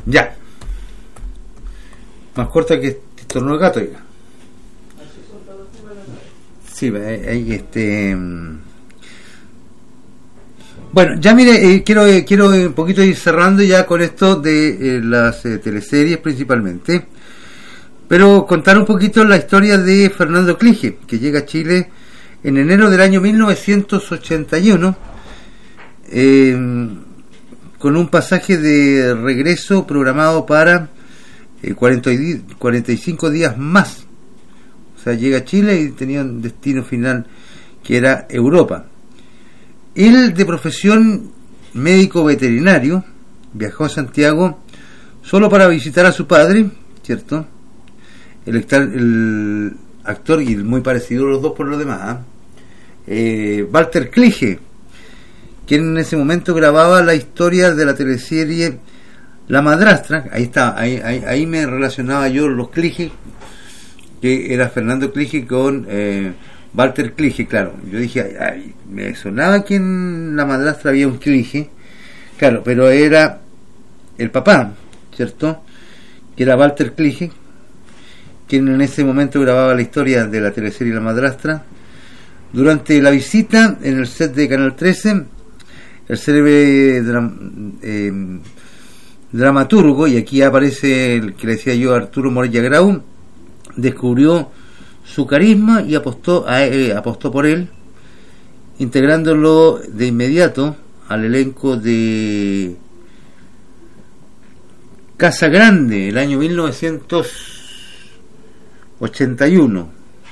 Ya. Más corta que torno de gato, ya. Sí, hay Bueno, ya mire, quiero un poquito ir cerrando ya con esto de las teleseries principalmente, pero contar un poquito la historia de Fernando Clige, que llega a Chile en enero del año 1981, con un pasaje de regreso programado para 45 días más. O sea, llega a Chile y tenía un destino final que era Europa. Él, de profesión médico veterinario, viajó a Santiago solo para visitar a su padre, ¿cierto? El actor, y muy parecido los dos por lo demás, Walter Clige, quien en ese momento grababa la historia de la teleserie La Madrastra. Ahí me relacionaba yo los Clige, que era Fernando Clige con Walter Clige, claro. Yo dije, me sonaba que en La Madrastra había un Clige, claro, pero era el papá, ¿cierto? Que era Walter Clige, quien en ese momento grababa la historia de la teleserie La Madrastra. Durante la visita en el set de Canal 13, el célebre dramaturgo, y aquí aparece el que le decía yo, Arturo Morella Grau, descubrió su carisma y apostó por él, integrándolo de inmediato al elenco de Casa Grande el año 1981,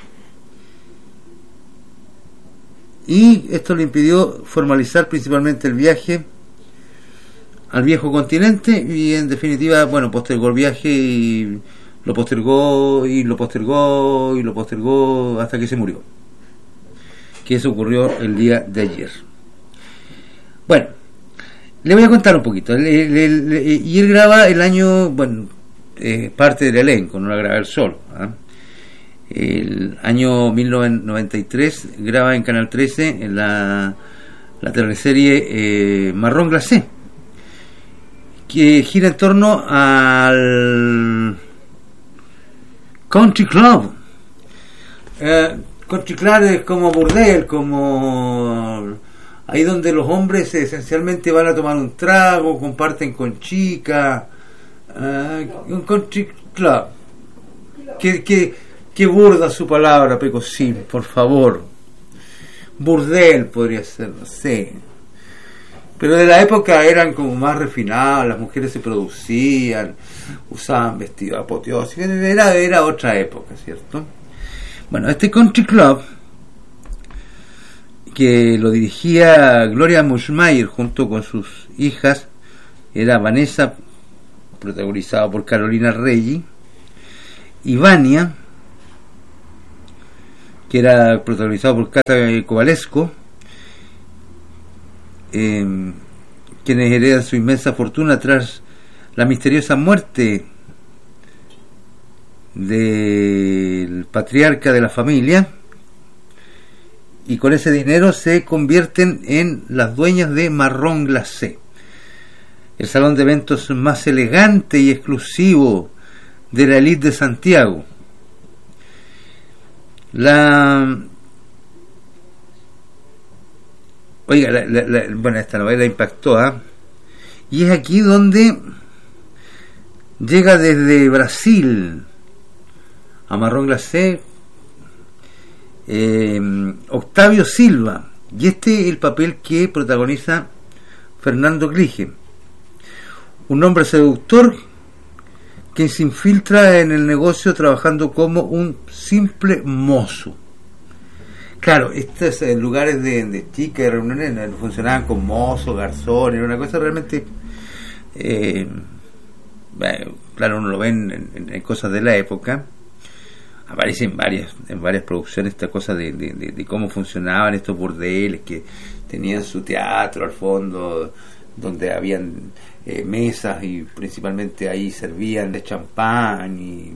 y esto le impidió formalizar principalmente el viaje al viejo continente, y en definitiva, bueno, postergó el viaje y lo postergó hasta que se murió, que eso ocurrió el día de ayer. Bueno, le voy a contar un poquito. Y él graba el año, bueno, parte del elenco, no la graba él solo, ¿eh? El año 1993 graba en Canal 13 en la teleserie Marrón Glacé, que gira en torno al Country Club. Country Club es como burdel, como ahí donde los hombres esencialmente van a tomar un trago, comparten con chicas. Un Country Club. Que burda su palabra, Pecosín, por favor. Burdel podría ser, no sé. Pero de la época eran como más refinadas, las mujeres se producían, usaban vestidos apoteósicos, era otra época, ¿cierto? Bueno, este Country Club, que lo dirigía Gloria Muschmeyer junto con sus hijas, era Vanessa, protagonizada por Carolina Reggi, y Vania, que era protagonizado por Cata Cobalesco, quienes heredan su inmensa fortuna tras la misteriosa muerte del patriarca de la familia, y con ese dinero se convierten en las dueñas de Marrón Glacé, el salón de eventos más elegante y exclusivo de la élite de Santiago. Bueno, esta novela impactó, ¿eh? Y es aquí donde llega desde Brasil a Marrón Glacé Octavio Silva, y este es el papel que protagoniza Fernando Clige, un hombre seductor que se infiltra en el negocio trabajando como un simple mozo. Claro, estos lugares de chicas, reuniones, funcionaban con mozos, garzones, era una cosa realmente... claro, uno lo ve en cosas de la época. Aparece en varias producciones esta cosa de cómo funcionaban estos burdeles, que tenían su teatro al fondo, donde habían mesas, y principalmente ahí servían de champán y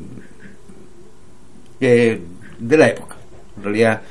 de la época. En realidad,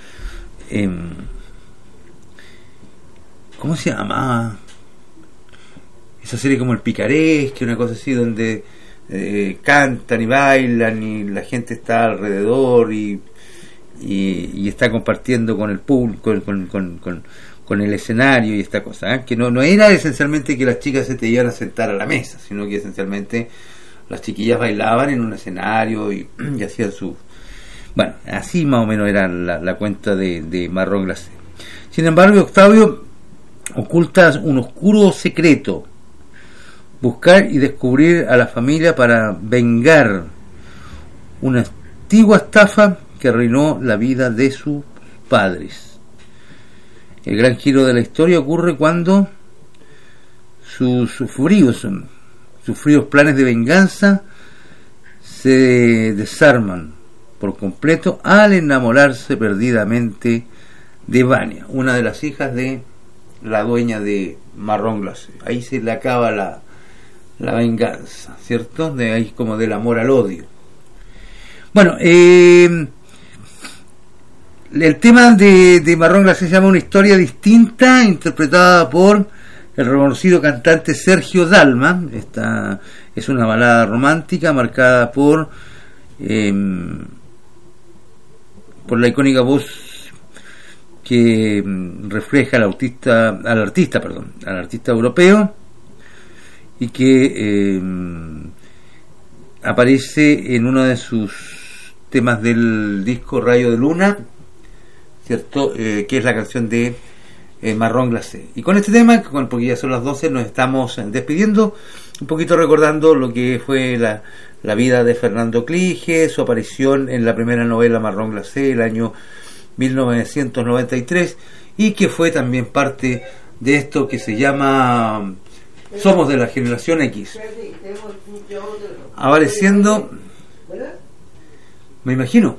¿cómo se llamaba esa serie como El Picaresque, una cosa así donde cantan y bailan y la gente está alrededor y está compartiendo con el público, con el escenario y esta cosa, que no era esencialmente que las chicas se te iban a sentar a la mesa, sino que esencialmente las chiquillas bailaban en un escenario y hacían su... Bueno, así más o menos era la cuenta de Marrón Glacé. Sin embargo, Octavio oculta un oscuro secreto: buscar y descubrir a la familia para vengar una antigua estafa que arruinó la vida de sus padres. El gran giro de la historia ocurre cuando sus fríos planes de venganza se desarman por completo al enamorarse perdidamente de Vania, una de las hijas de la dueña de Marrón Glacé. Ahí se le acaba la venganza, ¿cierto? De ahí como del amor al odio. Bueno, el tema de Marrón Glacé se llama Una historia distinta, interpretada por el reconocido cantante Sergio Dalma. Esta es una balada romántica marcada por la icónica voz que refleja al artista europeo, y que aparece en uno de sus temas del disco Rayo de Luna, ¿cierto? Que es la canción de Marrón Glacé. Y con este tema, porque ya son las 12, nos estamos despidiendo, un poquito recordando lo que fue la vida de Fernando Clige, su aparición en la primera novela Marrón Glacé el año 1993, y que fue también parte de esto que se llama Somos de la Generación X, apareciendo, me imagino,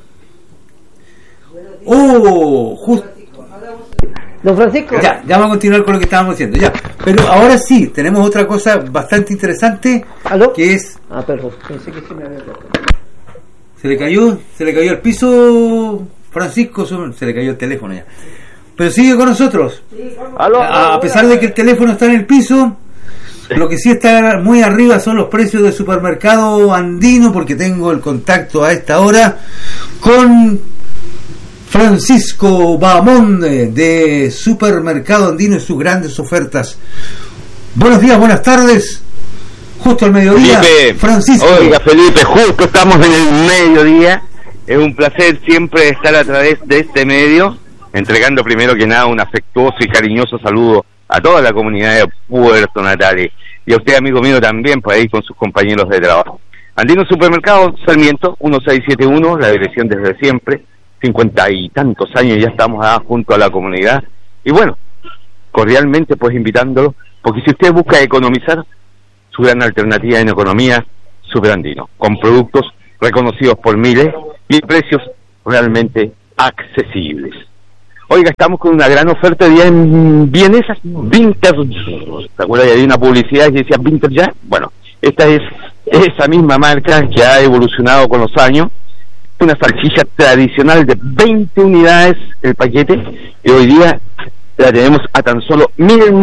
justo Don Francisco. Ya vamos a continuar con lo que estábamos diciendo, ya. Pero ahora sí, tenemos otra cosa bastante interesante. ¿Aló? Que es... perdón, pensé que se me había cortado. Se le cayó al piso, Francisco, se le cayó el teléfono ya. Pero sigue con nosotros. Sí, ¿aló? A pesar de que el teléfono está en el piso, lo que sí está muy arriba son los precios del supermercado andino, porque tengo el contacto a esta hora con Francisco Bahamonde de Supermercado Andino y sus grandes ofertas. Buenos días, buenas tardes. Justo al mediodía, Felipe, Francisco. Oiga, Felipe, justo estamos en el mediodía. Es un placer siempre estar a través de este medio, entregando primero que nada un afectuoso y cariñoso saludo a toda la comunidad de Puerto Natales, y a usted, amigo mío, también, por ahí con sus compañeros de trabajo. Andino Supermercado Sarmiento 1671, la dirección desde siempre. 50 y tantos años ya estamos junto a la comunidad, y bueno, cordialmente pues invitándolo, porque si usted busca economizar, su gran alternativa en economía, Superandino, con productos reconocidos por miles y precios realmente accesibles. Oiga, estamos con una gran oferta de vienesas vintage. ¿Se acuerda que había una publicidad que decía vintage ya? Bueno, esta es esa misma marca que ha evolucionado con los años. Una salchicha tradicional de 20 unidades el paquete, y hoy día la tenemos a tan solo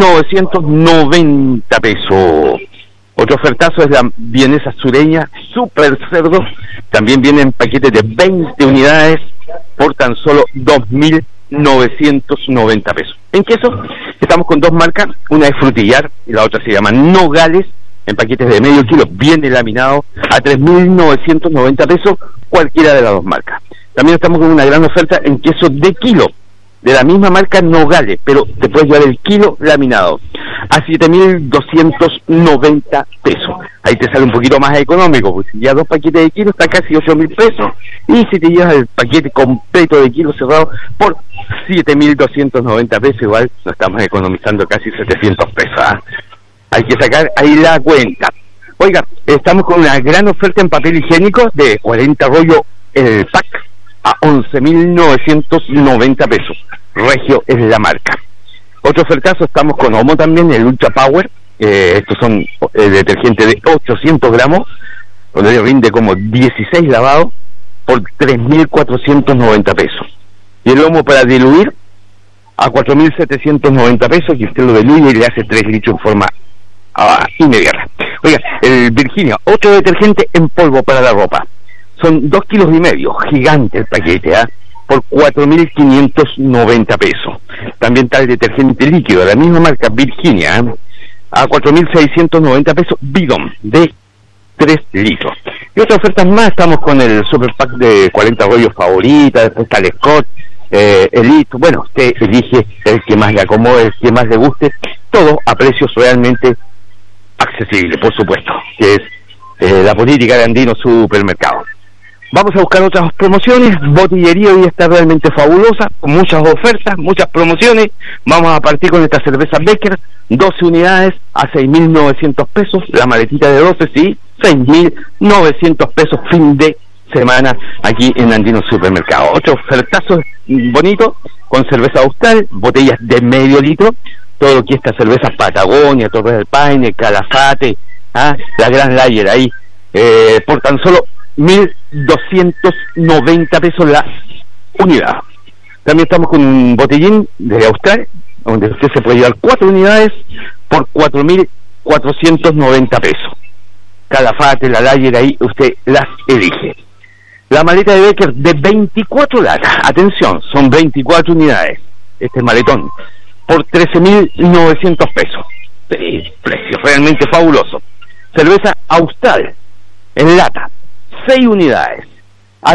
1.990 pesos. Otro ofertazo es la vienesa sureña super cerdo, también viene en paquete de 20 unidades por tan solo 2.990 pesos. En queso estamos con dos marcas, una es Frutillar y la otra se llama Nogales, en paquetes de medio kilo, viene laminado a 3.990 pesos, cualquiera de las dos marcas. También estamos con una gran oferta en queso de kilo, de la misma marca Nogales, pero te puedes llevar el kilo laminado a 7.290 pesos. Ahí te sale un poquito más económico, porque si ya dos paquetes de kilo está casi 8.000 pesos, y si te llevas el paquete completo de kilo cerrado por 7.290 pesos, igual nos estamos economizando casi 700 pesos, ¿eh? Hay que sacar ahí la cuenta. Oiga, estamos con una gran oferta en papel higiénico de 40 rollos el pack a 11.990 pesos. Regio es la marca. Otro ofertazo, estamos con Omo también, el Ultra Power. Estos son detergente de 800 gramos, donde rinde como 16 lavados por 3.490 pesos. Y el Omo para diluir a 4.790 pesos, que usted lo diluye y le hace 3 litros en forma y media. Oiga, el Virginia, otro detergente en polvo para la ropa. Son 2,5 kilos, gigante el paquete, por 4.590 pesos. También está el detergente líquido de la misma marca, Virginia, a 4.690 pesos, bidón de 3 litros. Y otras ofertas más, estamos con el super pack de 40 rollos favoritas, después está el Scott, Elite, bueno, usted elige el que más le acomode, el que más le guste, todo a precios realmente accesibles, por supuesto, que es la política de Andino Supermercado. Vamos a buscar otras promociones. Botillería hoy está realmente fabulosa, con muchas ofertas, muchas promociones. Vamos a partir con esta cerveza Becker, 12 unidades a 6.900 pesos, la maletita de 12, sí, 6.900 pesos, fin de semana aquí en Andino Supermercado. Otro ofertazo bonito con cerveza Austral, botellas de medio litro, todo lo que esta cerveza Patagonia, Torres del Paine, Calafate, la Gran Lager ahí, por tan solo 1.290 pesos la unidad. También estamos con un botellín de Austral, donde usted se puede llevar 4 unidades por 4.490 pesos. Calafate, la Lager, ahí usted las elige. La maleta de Becker de 24 latas, atención, son 24 unidades, este maletón, por 13.900 pesos. Sí, precio realmente fabuloso. Cerveza Austral, en lata, 6 unidades, a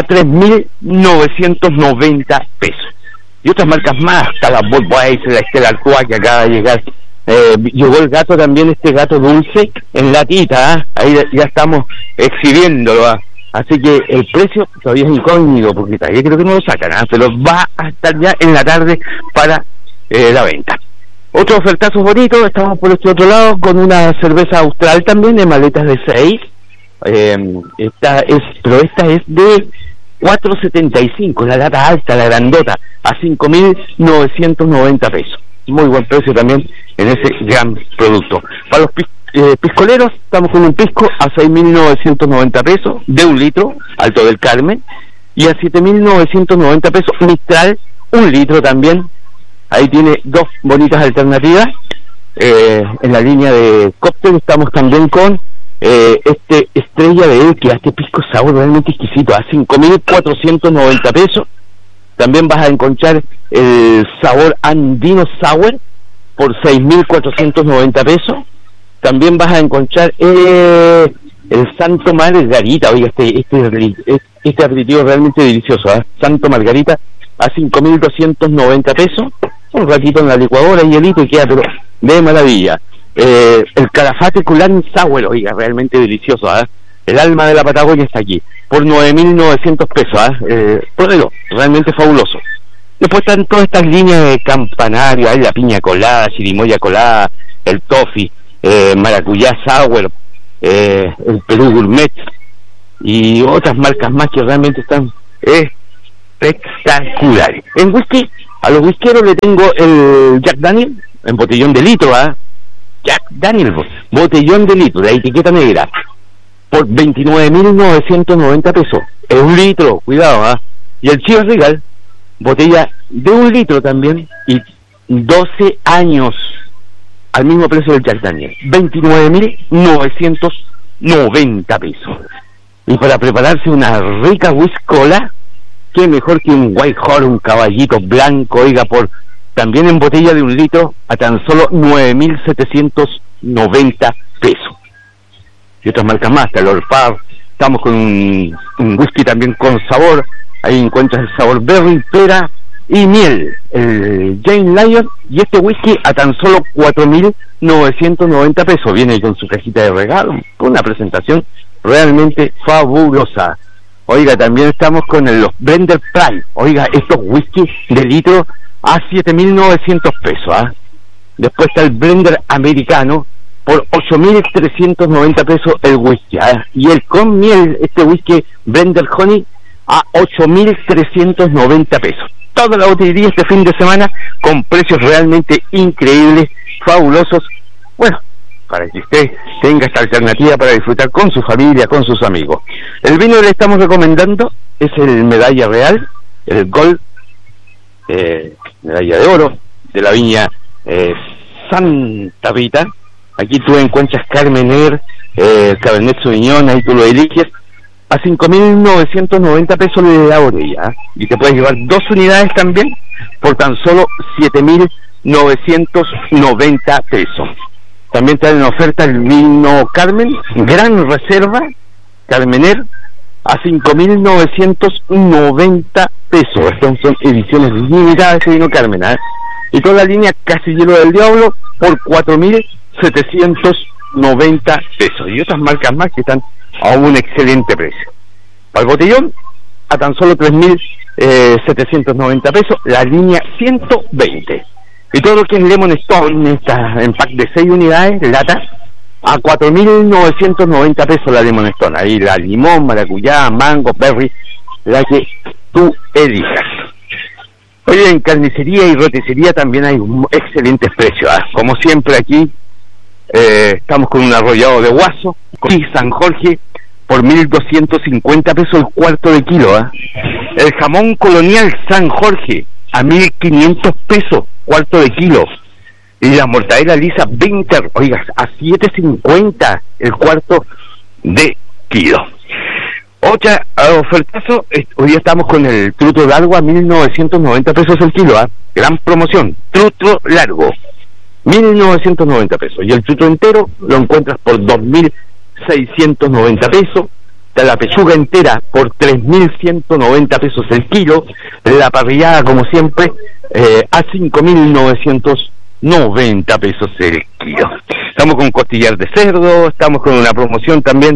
3.990 pesos. Y otras marcas más, está la Budweiser, la Stella Artois, que acaba de llegar. Llegó el gato también, este gato dulce, en latita, ahí ya estamos exhibiéndolo, así que el precio todavía es incógnito, porque todavía creo que no lo sacan, pero va a estar ya en la tarde para la venta. Otro ofertazo bonito, estamos por este otro lado con una cerveza Austral también de maletas de 6. Esta es de 4.75, la lata alta, la grandota, a 5.990 pesos. Muy buen precio también en ese gran producto. Para los piscoleros, estamos con un pisco a 6.990 pesos, de 1 litro, Alto del Carmen, y a 7.990 pesos, Mistral, 1 litro también. Ahí tiene 2 bonitas alternativas. En la línea de cóctel estamos también con este Estrella de Elquia, este pisco sour realmente exquisito, a 5.490 pesos. También vas a encontrar el sabor Andino Sour por 6.490 pesos. También vas a encontrar el Santo Margarita, oiga, este aperitivo realmente delicioso, Santo Margarita a 5.290 pesos. Un ratito en la licuadora, hielito y queda pero de maravilla. El Calafate Culán Sour, oiga, realmente delicioso, el alma de la Patagonia está aquí, por 9.900 pesos, pruébelo, realmente fabuloso. Después están todas estas líneas de campanario, hay la piña colada, chirimoya colada, el toffee, maracuyá sour, el Perú Gourmet, y otras marcas más que realmente están espectaculares. En whisky, a los whiskeros le tengo el Jack Daniel, en botellón de litro, Jack Daniel, botellón de litro, de etiqueta negra, por 29.990 pesos, es 1 litro, cuidado, y el Chivas Regal, botella de 1 litro también, y 12 años, al mismo precio del Jack Daniel, 29.990 pesos. Y para prepararse una rica whiskola, qué mejor que un White Horse, un caballito blanco, oiga, por también en botella de 1 litro, a tan solo 9.790 pesos. Y otras marcas más, el Lord Parr, estamos con un whisky también con sabor, ahí encuentras el sabor berry, pera y miel, el Jane Lyon, y este whisky a tan solo 4.990 pesos, viene con su cajita de regalo, con una presentación realmente fabulosa. Oiga, también estamos con los Blender Prime, oiga, estos whisky de litro a 7.900 pesos, Después está el Blender americano por 8.390 pesos el whisky, y el con miel, este whisky Blender Honey a 8.390 pesos. Toda la botillería este fin de semana con precios realmente increíbles, fabulosos. Bueno, para que usted tenga esta alternativa para disfrutar con su familia, con sus amigos. El vino que le estamos recomendando es el Medalla Real, el Gold, medalla de oro, de la viña Santa Rita, Aquí tú encuentras Carmener, Cabernet Sauvignon, ahí tú lo eliges, a 5.990 pesos la botella, y te puedes llevar 2 unidades también por tan solo 7.990 pesos. También está en oferta el vino Carmen, Gran Reserva, Carmener, a 5.990 pesos. Estas son ediciones limitadas de ese vino Carmen, ¿eh? Y toda la línea Casillero del Diablo por 4.790 pesos. Y otras marcas más que están a un excelente precio. Para el botellón, a tan solo 3.790 pesos, la línea 120. Y todo lo que es Lemon Stone, en pack de 6 unidades, lata, a 4.990 pesos la Lemon Stone. Ahí la limón, maracuyá, mango, berry, la que tú elijas. Oye, en carnicería y roticería también hay excelentes precios, ¿eh? Como siempre aquí, estamos con un arrollado de guaso, y San Jorge, por 1.250 pesos el cuarto de kilo, ¿eh? El jamón colonial San Jorge, a 1.500 pesos, cuarto de kilo. Y la mortadela lisa Winter, oigas, a 7.50 el cuarto de kilo. Otra ofertazo, hoy día estamos con el truto largo a 1.990 pesos el kilo, ¿eh? Gran promoción, truto largo, 1.990 pesos. Y el truto entero lo encuentras por 2.690 pesos. Está la pechuga entera por 3.190 pesos el kilo. La parrillada, como siempre, a 5.990 pesos el kilo. Estamos con costillar de cerdo, estamos con una promoción también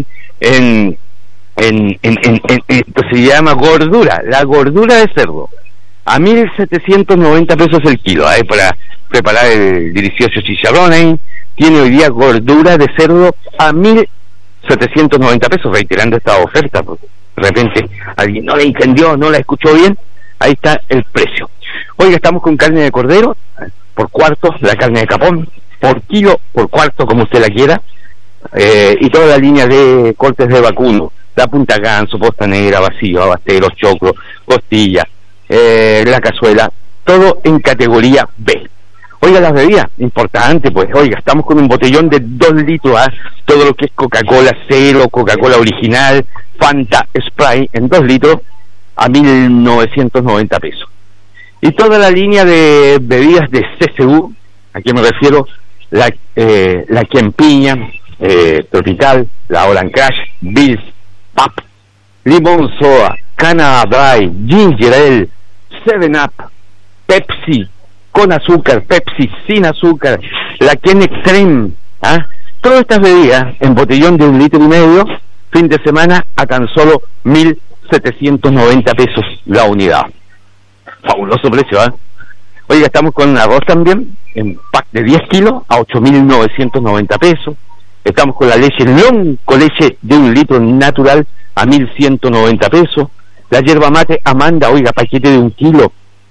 esto se llama gordura, la gordura de cerdo, a 1.790 pesos el kilo, para preparar el delicioso chicharrón. Ahí tiene hoy día gordura de cerdo a 1.790 pesos, reiterando esta oferta, porque de repente alguien no la entendió, no la escuchó bien. Ahí está el precio. Oiga, estamos con carne de cordero por cuarto, la carne de capón por kilo, por cuarto, como usted la quiera, y toda la línea de cortes de vacuno, la punta ganso, posta negra, vacío, abasteros, choclo, costilla, la cazuela, todo en categoría B. Oiga, las bebidas, importante, pues, oiga, estamos con un botellón de 2 litros, todo lo que es Coca-Cola cero, Coca-Cola original, Fanta Sprite en 2 litros, a 1.990 pesos. Y toda la línea de bebidas de CCU, ¿a qué me refiero? La Quempiña, Tropical, la Orange Crush, Bills, Pap, Limón Soda, Canada Dry, Ginger Ale, 7-Up, Pepsi con azúcar, Pepsi sin azúcar, la Ken Extreme, todas estas bebidas en botellón de 1,5 litros, fin de semana a tan solo 1.790 pesos la unidad. Fabuloso precio, Oiga, estamos con arroz también en pack de 10 kilos a 8.990 pesos. Estamos con la leche Lonco, leche de 1 litro natural a 1.190 pesos. La yerba mate Amanda, oiga, paquete de 1 kilo,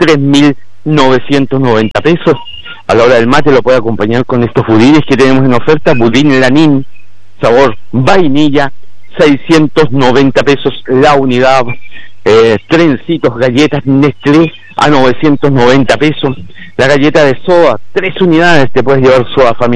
3.990 pesos. A la hora del mate lo puede acompañar con estos budines que tenemos en oferta. Budín Lanín, sabor vainilla, 690 pesos la unidad. Trencitos, galletas Nestlé a 990 pesos. La galleta de soda, 3 unidades, te puedes llevar soda familiar.